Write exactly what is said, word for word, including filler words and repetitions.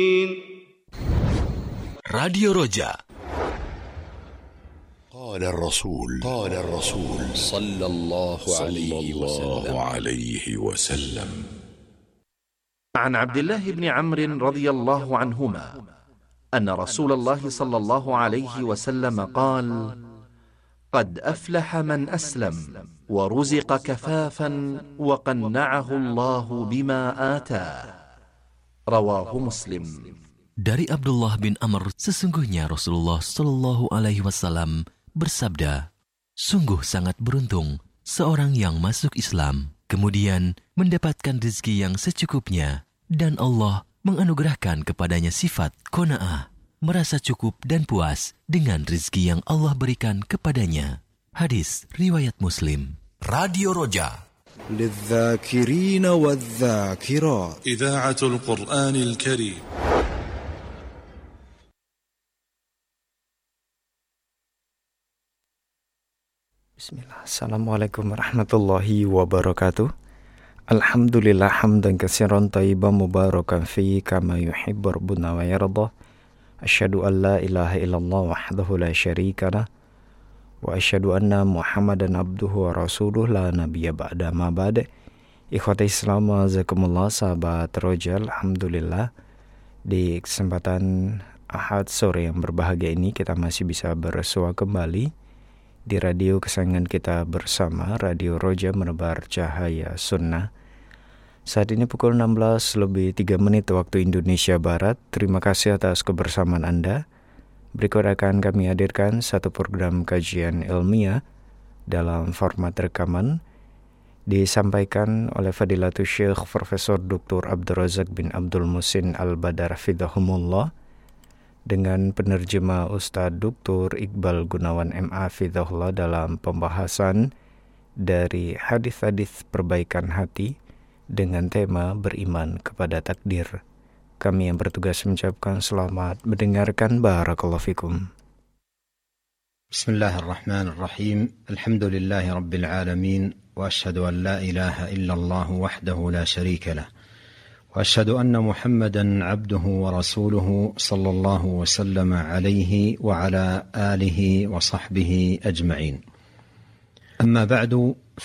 Radio Roja. قال الرسول قال الرسول صلى الله عليه وسلم. عن عبد الله بن عمرو رضي الله عنهما أن رسول الله صلى الله عليه وسلم قال: قد أفلح من أسلم ورزق كفافا وقنعه الله بما آتاه. رواه مسلم. Dari Abdullah bin Amr, sesungguhnya Rasulullah Shallallahu Alaihi Wasallam bersabda, sungguh sangat beruntung seorang yang masuk Islam, kemudian mendapatkan rezeki yang secukupnya, dan Allah menganugerahkan kepadanya sifat qanaah, merasa cukup dan puas dengan rezeki yang Allah berikan kepadanya. Hadis riwayat Muslim. Radio Roja. للذاكرين والذاكرات إذاعة القرآن الكريم. Bismillah. Assalamualaikum warahmatullahi wabarakatuh. Alhamdulillah hamdan katsiran thayyiban mubarakan fi kama yuhibbu rabbuna wa yarda. Asyhadu an la ilaha illallah wahdahu la syarika lah wa asyhadu anna Muhammadan abduhu wa rasuluh la nabiyya ba'da ma ba'da. Ikhwati Islam jazakumullah, sahabat Roja, alhamdulillah di kesempatan Ahad sore yang berbahagia ini kita masih bisa bersua kembali di radio kesayangan kita bersama, Radio Roja, menebar cahaya sunnah. Saat ini pukul enam belas lebih tiga menit waktu Indonesia Barat. Terima kasih atas kebersamaan Anda. Berikut akan kami hadirkan satu program kajian ilmiah dalam format rekaman, disampaikan oleh Fadilatul Syekh Profesor Doktor Abdul Razak bin Abdul Muhsin Al-Badar Fidahumullah, dengan penerjemah Ustadz Doktor Iqbal Gunawan M A Fidahullah dalam pembahasan dari hadis-hadis perbaikan hati dengan tema beriman kepada takdir. Kami yang bertugas mengucapkan selamat mendengarkan. Barakallahu fikum. Bismillahirrahmanirrahim. Alhamdulillahi Rabbil alamin. Wa ashhadu an la ilaha illallah wahdahu la syarika lah. وأشهد أن محمدًا عبده ورسوله صلى الله وسلم عليه وعلى آله وصحبه أجمعين. أما بعد